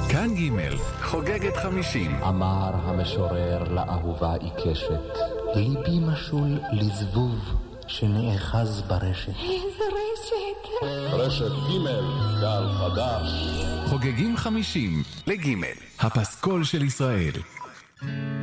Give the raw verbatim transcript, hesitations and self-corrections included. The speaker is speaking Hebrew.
כאן ג' חוגגת חמישים. אמר המשורר לאהובה עיקשת, ליבי משול לזבוב שנאחז ברשת. איזה רשת? רשת ג' גל חדש. חוגגים חמישים לג' הפסקול של ישראל.